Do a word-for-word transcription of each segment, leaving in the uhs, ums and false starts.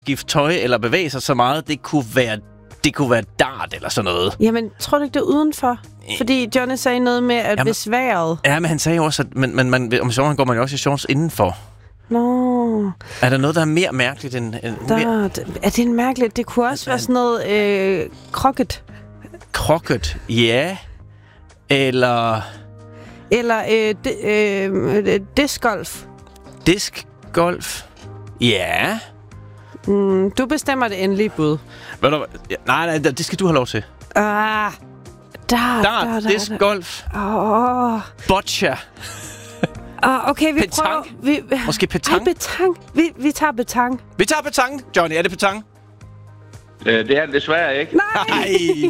skifte tøj eller bevæge sig så meget. Det kunne være, det kunne være dart eller sådan noget. Jamen, tror du ikke, det er udenfor? Fordi Johnny sagde noget med, at Jamen, hvis vejret... Ja, men han sagde jo også, at man, man, man, om sommeren går man jo også i shorts indenfor. Nå... Er der noget, der er mere mærkeligt end... end der, mere? Er det en mærkeligt? Det kunne også være sådan noget øh, krokket. Krokket, ja. Eller... Eller øh, d- øh, discgolf. Discgolf? Ja. Mm, du bestemmer det endelige bud. Hvad der, ja, nej, nej, det skal du have lov til. Ah, der, Dart, der, der, discgolf. Åh. Oh. Boccia. Ah, okay, vi Petanque. prøver... Vi, Måske petanque? Ej, petanque. Vi, vi tager petanque. Vi tager petanque. Johnny, er det petanque? Øh, det er det desværre ikke. Nej!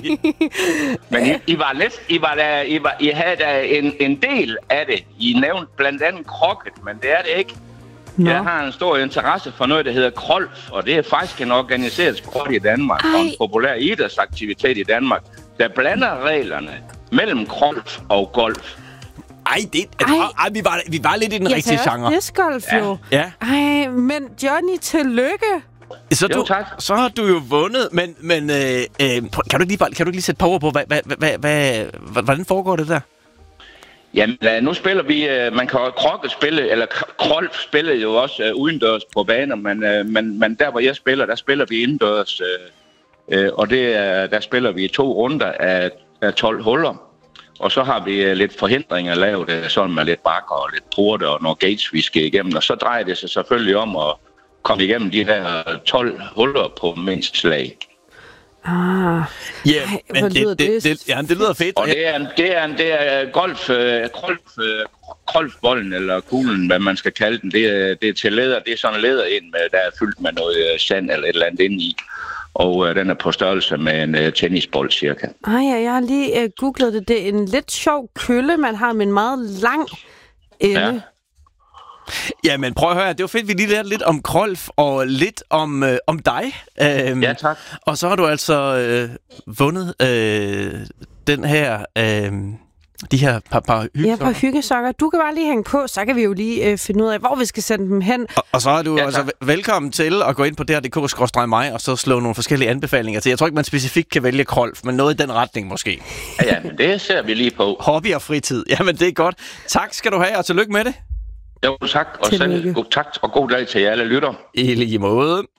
Men I, I var lidt... I, var der, I, var, I havde da en, en del af det. I nævnte blandt andet krokket, men det er det ikke. Nå. Jeg har en stor interesse for noget, der hedder krolf, og det er faktisk en organiseret sport i Danmark, Ej. og en populær idrætsaktivitet i Danmark, der blander reglerne mellem krolf og golf. Ej, det, ej. Ej, vi, var, vi var lidt i den Jeg rigtige sagde genre. også discgolf, jo. Ja. Ej, men Johnny, tillykke. Så, Jo, du, tak. så har du jo vundet, men, men øh, øh, kan, du ikke lige, bare- kan du ikke lige sætte på ord på, hvad, hvad, hvad, hvad, hvordan foregår det der? Jamen, nu spiller vi... Uh, man kan jo krokket spille, eller krolf spiller jo også uh, udendørs på baner, men, uh, men, men der, hvor jeg spiller, der spiller vi indendørs, uh, uh, og det, uh, der spiller vi to runder af, af tolv huller. Og så har vi uh, lidt forhindringer lavet, uh, sådan med lidt bakker og lidt porte og nogle gates, vi skal igennem. Og så drejer det sig selvfølgelig om at komme igennem de her tolv huller på mindst slag. Ah, Ja, Ej, hvor men lyder det, det, det- det, ja, det lyder fedt. Og det er, en, det er, en, det er golf, øh, golf, øh, golfbolden, eller kuglen, hvad man skal kalde den. Det er, det er til læder. Det er sådan en læder ind, med, der er fyldt med noget øh, sand eller et eller andet inde i. Og øh, den er på størrelse med en øh, tennisbold, cirka. ej, ja, jeg har lige øh, googlet det. Det er en lidt sjov kølle, man har med en meget lang ende. Ja. Ja, men prøv at høre, det var fedt, vi lige lærte lidt om krolf og lidt om, øh, om dig. Øhm, Ja, tak. Og så har du altså øh, vundet øh, den her, øh, de her par, par Ja, hyggesokker. på hyggesokker. Du kan bare lige hænge på, så kan vi jo lige øh, finde ud af, hvor vi skal sende dem hen. Og, og så er du Ja, altså tak. velkommen til at gå ind på d r punktum d k skråstreg mig og så slå nogle forskellige anbefalinger til. Jeg tror ikke, man specifikt kan vælge krolf, men noget i den retning måske. Ja, ja, men det ser vi lige på. Hobby og fritid. Jamen, det er godt. Tak skal du have, og tillykke med det. Jo, tak. Og Tillykke. selv god tak og god dag til jer alle lytter. I lige måde.